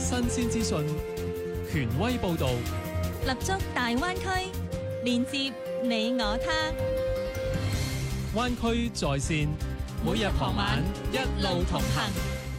新鮮資訊，權威報導， 立足大灣區，連接你我他。 灣區在線，每日傍晚一路同行。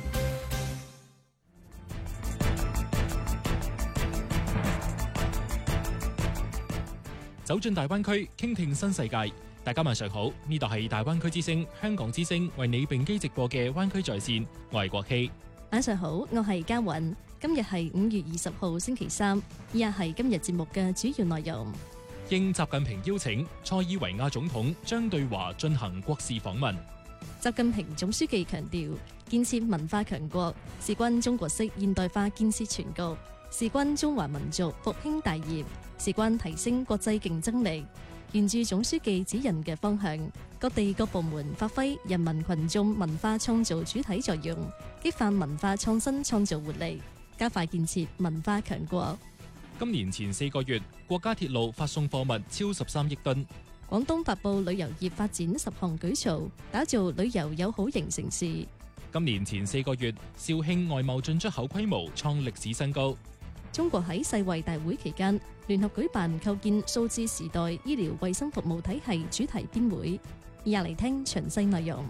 走進大灣區，傾聽新世界。大家晚上好，呢度係大灣區之聲、香港之聲為你並機直播嘅灣區在線，我係國希。 晚上好，我係嘉韻。今日係5月20號星期三，以下係今日節目嘅主要內容。 應習近平邀請，塞爾維亞總統將對華進行國事訪問。 習近平總書記強調，建設文化強國，事關中國式現代化建設全局，事關中華民族復興大業，事關提升國際競爭力。沿住總書記指引嘅方向，各地各部門發揮人民群眾文化創造主體作用，激發文化創新創造活力，加快建設文化強國。 今年前4個月，國家鐵路發送貨物超13億噸。 廣東發布旅遊業發展10項舉措，打造旅遊友好型城市。 今年前4個月，肇慶外貿進出口規模創歷史新高。 中國喺世衛大會期間聯合舉辦構建數字時代醫療衛生服務體系主題編會。以下嚟聽詳細內容。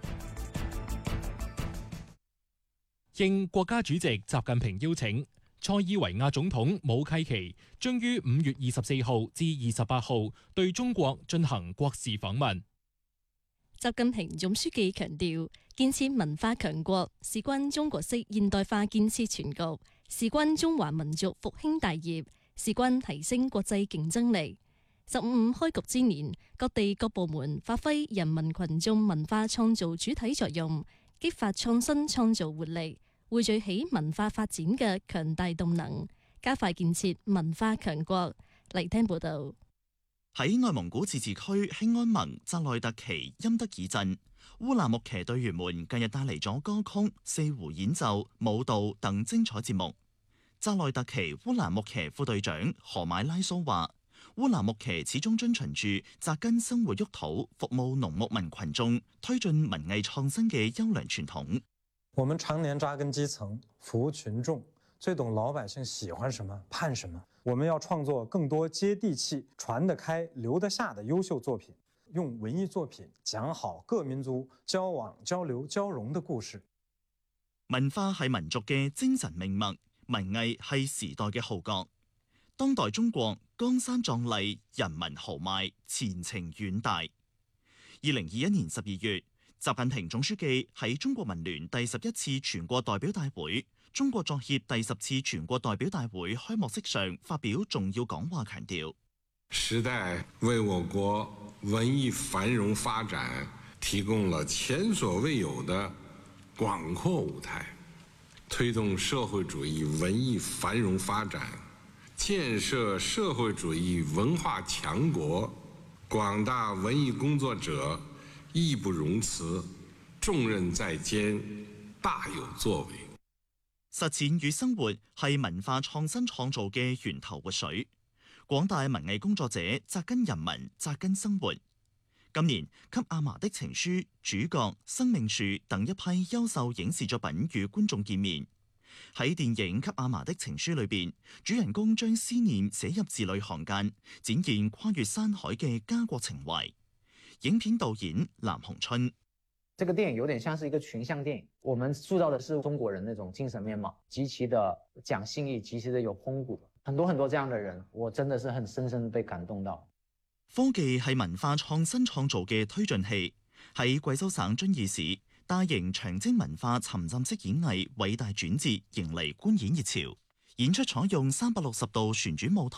應國家主席習近平邀請，塞爾維亞總統武契奇將於5月24號至28號對中國進行國事訪問。 習近平總書記強調，建設文化強國，事關中國式現代化建設全局，事關中華民族復興大業，事關提升國際競爭力。15開局之年，各地各部門發揮人民群眾文化創造主體作用，激發創新創造活力，匯聚起文化發展嘅強大動能，加快建設文化強國。嚟聽報道。 喺內蒙古自治區興安盟扎內特旗欽德爾鎮，烏蘭牧騎隊員們近日帶嚟咗歌曲、四胡演奏、舞蹈等精彩節目。扎內特旗烏蘭牧騎副隊長何買拉蘇話，烏蘭牧騎始終遵循住扎根生活沃土、服務農牧民群眾、推進文藝創新嘅優良傳統。 我們常年扎根基層，服務群眾，最懂老百姓喜歡什麼、盼什麼。我們要創作更多接地氣、傳得開、留得下的優秀作品，用文藝作品講好各民族交往、交流、交融的故事。 文化係民族嘅精神命脈，文藝係時代嘅號角。當代中國江山壯麗，人民豪邁，前程遠大。2021年12月，習近平總書記喺中國民聯第11次全國代表大會、中國作協第10次全國代表大會開幕式上發表重要講話，強調時代為我國文藝繁榮發展提供了前所未有的廣闊舞台，推動社會主義文藝繁榮發展，建設社會主義文化強國，廣大文藝工作者義不容辭，重任在肩，大有作為。 實踐與生活係文化創新創造嘅源頭活水，廣大文藝工作者扎根人民、扎根生活。今年給阿嫲的情書、主角、生命樹等一批優秀影視作品與觀眾見面。喺電影《給阿嫲的情書》裏邊，主人公將思念寫入字裏行間，展現跨越山海嘅家國情懷。影片導演藍鴻春。 這個電影有點像是一個群像電影，我們塑造的是中國人那種精神面貌，極其的講信義，極其的有風骨，很多這樣的人，我真的是很深深被感動到。 科技係文化創新創造嘅推進器，喺貴州省遵義市，大型長征文化沉浸式演藝偉大轉折，迎嚟觀演熱潮。演出採用360度旋轉舞台。